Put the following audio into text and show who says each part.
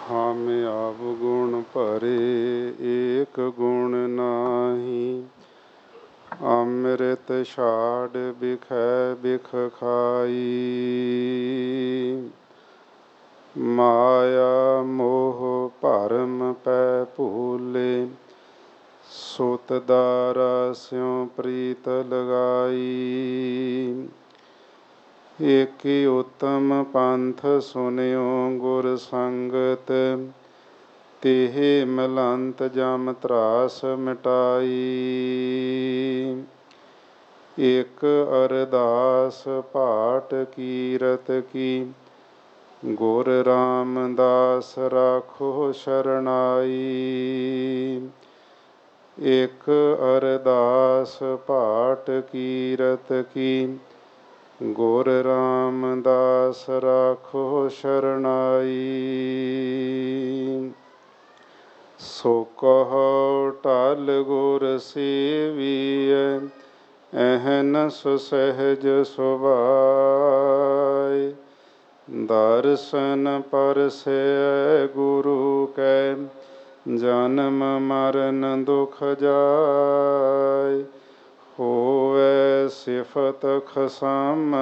Speaker 1: हम अवगुण भरे एक गुण नाही। अमृत छाड़ बिखै बिख खाई। माया मोह भरम पै भूले। सुत दारा स्यों प्रीत लगाई। एक उत्तम पंथ सुनियो गुर संगत। तेह मलंत जम त्रास मिटाई। एक अरदास पाठ कीरत की। गुर रामदास राखो शरणाई। एक अरदास पाठ कीरत की। गुर रामदास राखो शरणाई। सो कहो टल गुर सेविय। अहनस सहज सुभाय। दर्शन परसै गुरु कै। जन्म मरण दुख जाय। होवै सिफत खसम